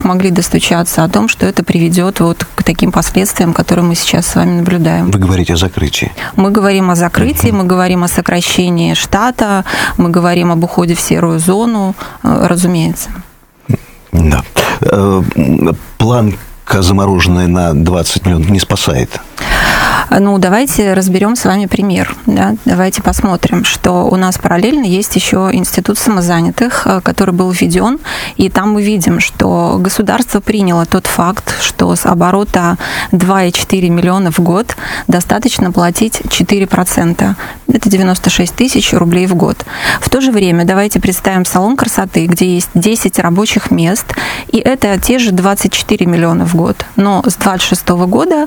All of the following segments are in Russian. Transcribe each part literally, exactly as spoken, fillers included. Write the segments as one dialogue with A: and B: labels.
A: могли достучаться о том, что это приведет вот к таким последствиям, которые мы сейчас с вами наблюдаем.
B: Вы говорите о закрытии.
A: Мы говорим о закрытии, uh-huh. мы говорим о сокращении штата, мы говорим об уходе в серую зону, разумеется.
B: Да. Планка замороженная на двадцать миллионов не спасает?
A: Ну, давайте разберем с вами пример. Да? Давайте посмотрим, что у нас параллельно есть еще институт самозанятых, который был введен, и там мы видим, что государство приняло тот факт, что с оборота два и четыре миллиона в год достаточно платить четыре процента. Это девяносто шесть тысяч рублей в год. В то же время давайте представим салон красоты, где есть десять рабочих мест, и это те же двадцать четыре миллиона в год. Но с двадцать шестого года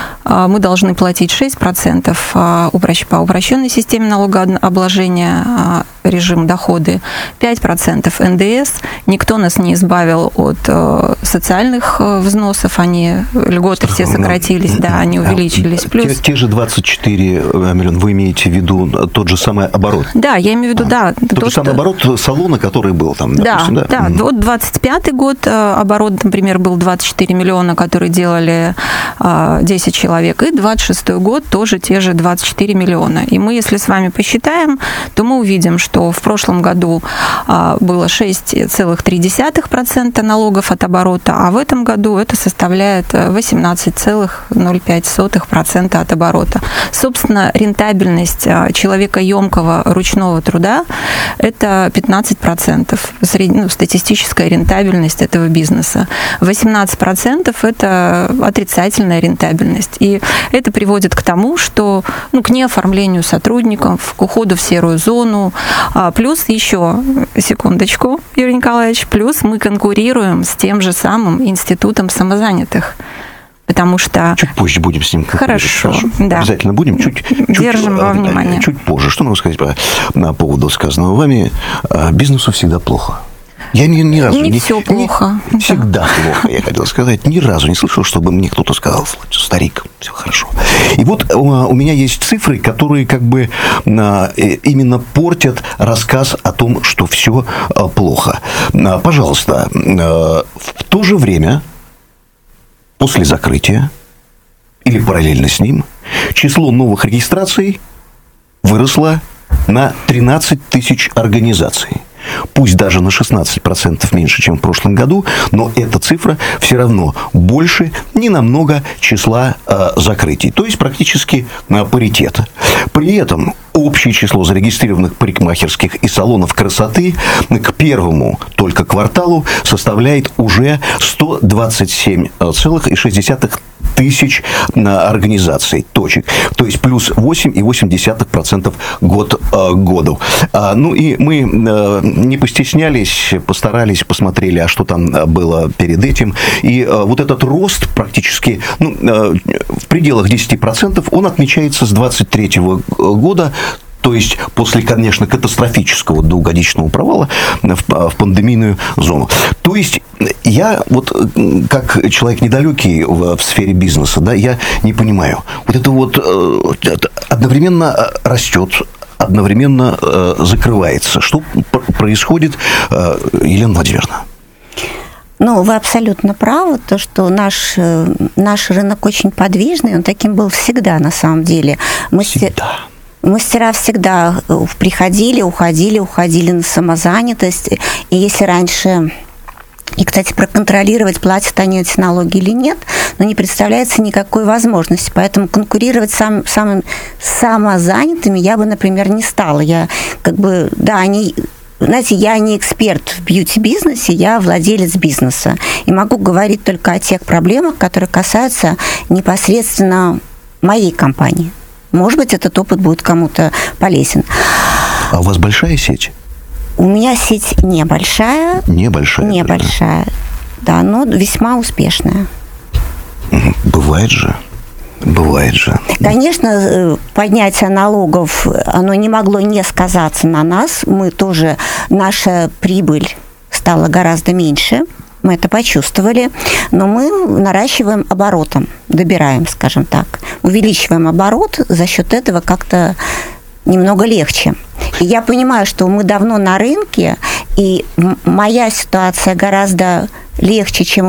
A: мы должны платить шесть процентов по упрощенной системе налогообложения, режим доходы, пять процентов эн дэ эс. Никто нас не избавил от социальных взносов, они, льготы все сократились, да, они увеличились. Плюс...
B: Те, те же двадцать четыре миллиона, вы имеете в виду тот же самый оборот?
A: Да, я имею в виду,
B: а,
A: да.
B: Тот то, же самый что... оборот салона, который был там, допустим, да?
A: Да, да. Вот двадцать пятый год оборот, например, был двадцать четыре миллиона, которые делали десять человек, и двадцать шестой год тоже те же двадцать четыре миллиона. И мы, если с вами посчитаем, то мы увидим, что в прошлом году было шесть целых три десятых процента налогов от оборота, а в этом году это составляет восемнадцать целых ноль пять сотых процента от оборота. Собственно, рентабельность человекоемкого ручного труда – это пятнадцать процентов, ну, статистическая рентабельность этого бизнеса. восемнадцать процентов – это отрицательная рентабельность. И это приводит к тому, что ну, к неоформлению сотрудников, к уходу в серую зону. А плюс еще, секундочку, Юрий Николаевич, плюс мы конкурируем с тем же самым институтом самозанятых. Потому что...
B: Чуть позже будем с ним конкурировать.
A: Хорошо, да.
B: Обязательно будем. Чуть,
A: Держим
B: чуть,
A: во внимание.
B: Чуть позже. Что могу сказать по, по поводу сказанного вами? Бизнесу всегда плохо. Я ни, ни разу
A: не,
B: не
A: все плохо.
B: Не, всегда плохо, я хотел сказать. Ни разу не слышал, чтобы мне кто-то сказал: старик, все хорошо. И вот у меня есть цифры, которые как бы именно портят рассказ о том, что все плохо. Пожалуйста, в то же время, после закрытия или параллельно с ним, число новых регистраций выросло на тринадцать тысяч организаций. Пусть даже на шестнадцать процентов меньше, чем в прошлом году, но эта цифра все равно больше ненамного числа э, закрытий. То есть практически э, паритет. При этом общее число зарегистрированных парикмахерских и салонов красоты к первому только кварталу составляет уже сто двадцать семь целых шесть десятых тысяч организаций, точек. То есть плюс восемь целых восемь десятых процента год к году. А, ну и мы а, не постеснялись, постарались, посмотрели, а что там было перед этим. И а, вот этот рост практически ну, а, в пределах десять процентов, он отмечается с двадцать третьего года. То есть после, конечно, катастрофического двухгодичного провала в пандемийную зону. То есть я вот как человек недалекий в сфере бизнеса, да, я не понимаю. Вот это вот одновременно растет, одновременно закрывается. Что происходит, Елена Владимировна?
C: Ну, вы абсолютно правы, то, что наш, наш рынок очень подвижный, он таким был всегда, на самом деле. Мы
B: всегда.
C: Мастера всегда приходили, уходили, уходили на самозанятость. И если раньше... И, кстати, проконтролировать, платят они эти налоги или нет, но не представляется никакой возможности. Поэтому конкурировать с сам, самыми самозанятыми я бы, например, не стала. Я как бы... Да, они... Знаете, я не эксперт в бьюти-бизнесе, я владелец бизнеса. И могу говорить только о тех проблемах, которые касаются непосредственно моей компании. Может быть, этот опыт будет кому-то полезен.
B: А у вас большая сеть?
C: У меня сеть небольшая.
B: Небольшая?
C: Небольшая, да, но весьма успешная.
B: Бывает же. Бывает же.
C: Конечно, поднятие налогов, оно не могло не сказаться на нас. Мы тоже, наша прибыль стала гораздо меньше. Мы это почувствовали, но мы наращиваем оборотом, добираем, скажем так, увеличиваем оборот, за счет этого как-то немного легче. И я понимаю, что мы давно на рынке, И моя ситуация гораздо легче, чем